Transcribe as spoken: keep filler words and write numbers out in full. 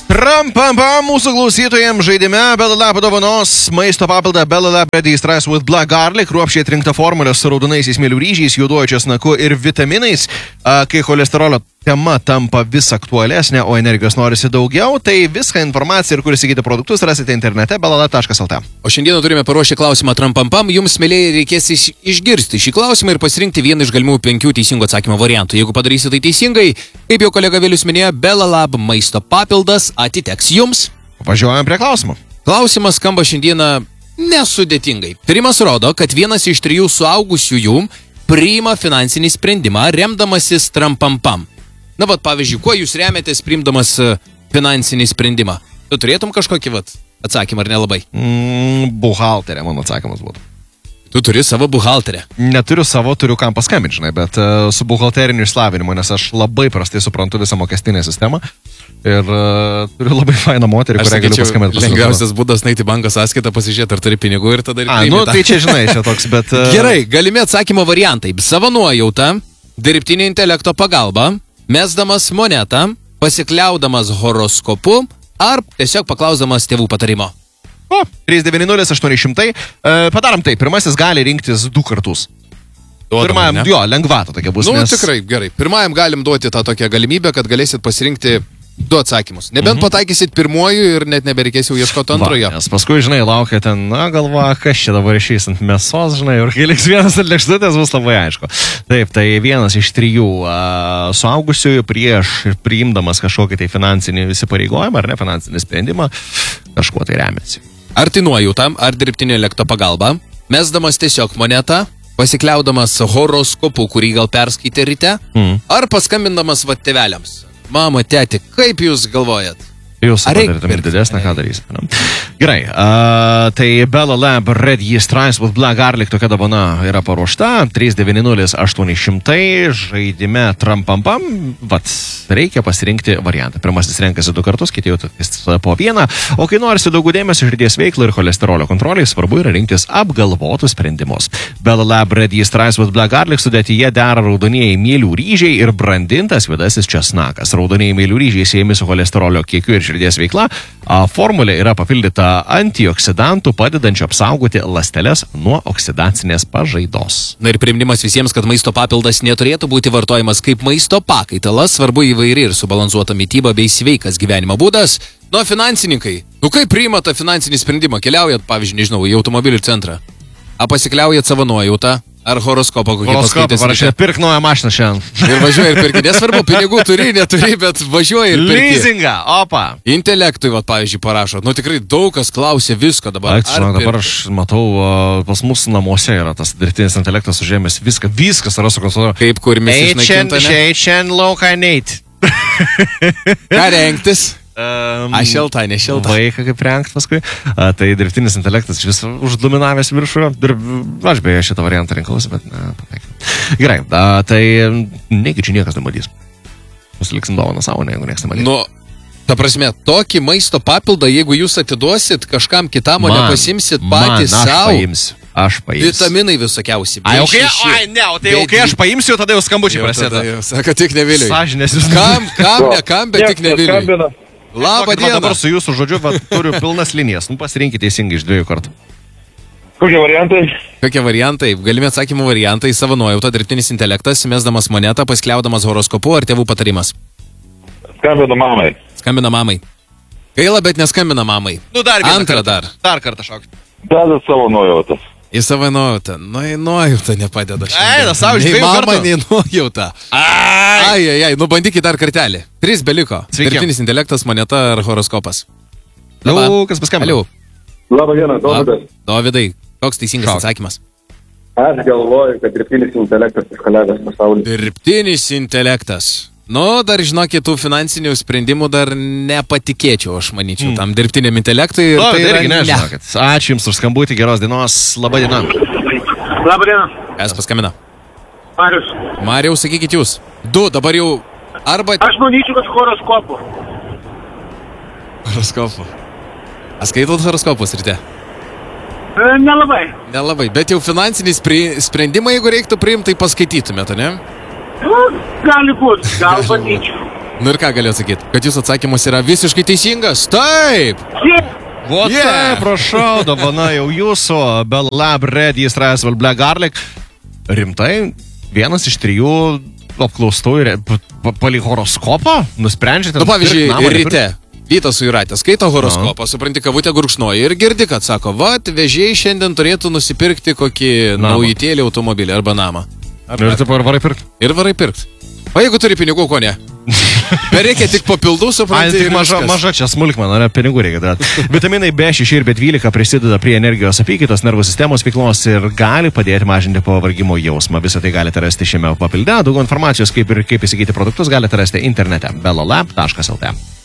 Trampampa mūsų klausytojams žaidime Belalab dovanos maisto papildą Belalab Ready Stress with Black Garlic, kruopščiai atrinkta formulė su raudonaisiais mielių ryžiais, juoduoju česnaku ir vitaminais. Kai cholesterolio tema tampa vis aktualesnė, o energijos norisi daugiau, tai viską informaciją ir kur įsigyti produktus rasite internete belalab taškas lt. O šiandieną turime paruošę klausimą Trampampam. Jums, mėlyje, reikės iš, išgirsti šį klausimą ir pasirinkti vieną iš galimų penkių teisingų atsakymo variantų. Jeigu padarysite tai teisingai, kaip jau kolega Vilius minėjo, Belalab maisto papildas atiteks jums. Važiuojam prie klausimų. Klausimas skamba šiandieną nesudėtingai. Tyrimas rodo, kad vienas iš trijų suaugusiųjų priima finansinį sprendimą remdamasis Trampampam. Na, vat, pavyzdžiui, kuo jūs remiatės priimdamas finansinį sprendimą? Tu turėtum kažkokį, vat, atsakymą, ar nelabai? Mm, buhalterė, mano atsakymas būtų. Tu turi savo buhalterę. Neturiu savo, turiu kam paskambinti, žinai, bet uh, su buhalteriniu išslavinimu, nes aš labai prastai suprantu visą mokestinę sistemą ir uh, turiu labai fainą moterį, kurią galiu paskambinti. Lengviausias būdas nueiti į banko sąskaitą, pasižiūrėti, ar turi pinigų ir tada ir priimti. A, nu, tai čia, žinai, čia toks, bet... Uh... Gerai, galimi atsakymo variantai. Savo nuojauta, dirbtinio intelekto pagalba, mesdamas monetą, pasikliaudamas horoskopu ar tiesiog paklausdamas tėvų patarimo. O, trys devyni nulis aštuoni šimtai. E, padarom tai, pirmasis gali rinktis du kartus. Duodam, Pirmajam, ne? Jo, lengvata tokia bus. Nu, nes... tikrai, gerai. Pirmajam galim duoti tą tokią galimybę, kad galėsit pasirinkti du atsakymus. Nebent mhm. pataikysit pirmuoju ir net nebereikės jau ieškoti antrojo. Va, nes paskui, žinai, laukia ten, na, galva, kas čia dabar išeis ant mėsos, žinai, ir kai liks vienas ant lėkštutės, bus labai aišku. Taip, tai vienas iš trijų uh, suaugusiųjų prieš priimdamas kažkokį tai finansinį įsipareigojimą, ar ne, finansinį sprendimą, kažkuo tai remiasi. Ar tai nuojauta, ar dirbtinio intelekto pagalba, mesdamas tiesiog monetą, pasikliaudamas horoskopu, kurį gal perskaitė ryte, mm. ar paskambindamas va tėveliams. Mama, tėti, kaip jūs galvojat? Jūs padarėtum ir didesnę, ką darysite. Gerai, uh, tai Belalab Ready Stress with Black Garlic tokia dovana yra paruošta. trys devyni nulis aštuoni šimtai žaidime Trampampam. Vat, reikia pasirinkti variantą. Pirmasis renkasi du kartus, kiti jau po vieną. O kai norisi daugiau dėmesio širdies veiklai ir cholesterolio kontroliai, svarbu yra rinktis apgalvotus sprendimus. Belalab Ready Stress with Black Garlic sudėtyje dera raudonieji mielių ryžiai ir brandintas juodasis česnakas. Raudonieji mielių ryžiai siejami su cholesterolio kiekiu ir širdies veikla. Formulė yra papildyta antioksidantų, padedančių apsaugoti ląsteles nuo oksidacinės pažaidos. Na ir priminimas visiems, kad maisto papildas neturėtų būti vartojamas kaip maisto pakaitalas, svarbu įvairi ir subalansuota mityba bei sveikas gyvenimo būdas. Nu, finansininkai, nu kaip priima tą finansinį sprendimą? Keliaujat, pavyzdžiui, nežinau, į automobilių centrą. A pasikliaujat savo nuojautą? Ar horoskopą kokį Horoskopą parašė, pirk naują mašiną šiandien. Ir važiuoja ir pirki. Nesvarbu, pinigų turi, neturi, bet važiuoja ir pirki. Leasingą, opa. Intelektui, va, pavyzdžiui, parašo. Nu, tikrai daug kas klausė visko dabar. Ait, žinau, dabar aš matau, pas mūsų namuose yra tas dirbtinis intelektas užėmęs viską, viskas yra sukonstruota. Kaip kur mes išnaikinta, ne? Šiandien lauką neit. Ką rengtis? Um, A, šilta, ne šilta. Vaiką kaip rengt paskui. A, tai dirbtinis intelektas vis uždominavęs viršų. Aš beje šitą variantą rinkausi, bet ne, patekė. Gerai, a, tai negi čia niekas nematys. Pasiliksim dovaną savo, ne, jeigu niekas nematys. Nu, ta prasme, tokį maisto papildą, jeigu jūs atiduosit kažkam kitam, o nepasimsit patys savo. Aš paimsiu. Vitaminai visokiausi. Ai, okay, ai, ne, o tai jau kai aš paimsiu, tada jau skambučiai prasideda. Sako, tik nevėliai. Sąžinės jūs. Kam, kam, ne kam, bet tik nevėliai. Labą dieną. Dabar su jūsų žodžiu, bet turiu pilnas linijas. Nu, pasirinkite teisingai iš dviejų kartų. Kokie variantai? Kokie variantai? Galimi atsakymų variantai. Savo nuojauta, dirbtinis intelektas, mesdamas monetą, paskliaudamas horoskopu ar tėvų patarimas? Skambina mamai. Skambina mamai. Gaila, bet neskambina mamai. Nu, dar vieną Antrą kartą. dar. Dar kartą šaukti. Dar savo nuojautas. Į savo nuojautą. Nu, į nuojautą nepadeda šiandien. Ei, na, savo iš dviejų kartų. kartų. Nei mama, nei nuojauta. Ai. Ai, ai, ai, nu bandykit dar kartelį. Tris beliko. Sveiki. Dirbtinis intelektas, moneta ar horoskopas. Liukas paskambino. Aliu. Labą dieną, Dovydas. Dovydai, koks teisingas Šauk. atsakymas? Aš galvoju, kad dirbtinis intelektas iškaliavęs pasaulį. Dirbtinis intelektas. Nu, dar žinokit, tų finansinių sprendimų dar nepatikėčiau, aš manyčiau, mm. tam dirbtiniam intelektui. Ir O, tai tai yra irgi ne. nežinokit. Ačiū Jums už skambutį, geros dienos. Labą dieną. Labą dieną. Kas paskambina? Marius. Mariau, sakykit jūs. Du, dabar jau arba... Aš manyčiau, kad horoskopu. Horoskopu. A skaitot horoskopus ryte? E, nelabai. Nelabai, bet jau finansinį sprendimą, jeigu reiktų priimti, tai paskaitytumėte, ne? Nu, gali būt, gal bandyčiau. Nu ir ką galiu atsakyti? Kad jūsų atsakymas yra visiškai teisingas? Taip! Vot, Yeah. yeah. prašau, dovana jau jūsų Bell Lab Red Yeast With Black Garlic. Rimtai, vienas iš trijų apklaustų ir palį horoskopą nusprendžiate. Nu, pavyzdžiui, ryte. Vytas su Jūratė skaito horoskopą, no. supranti, kavutę gurkšnoji ir girdi, kad sako, vat, vežėjai šiandien turėtų nusipirkti kokį naujutėlį automobilį arba namą. Ar, ir taip ar varai pirkti? Ir varai pirkti. O jeigu turi pinigų, ko ne? Bet reikia tik papildų, supranti. Ai, maža, maža čia smulkmena, ne, pinigų reikia dėti. Vitaminai B šeši ir B dvylika prisideda prie energijos apykaitos, nervų sistemos veiklos ir gali padėti mažinti pavargimo jausmą. Visą tai galite rasti šiame papilde. Daugiau informacijos, kaip ir kaip įsigyti produktus, galite rasti internete bellolab taškas lt.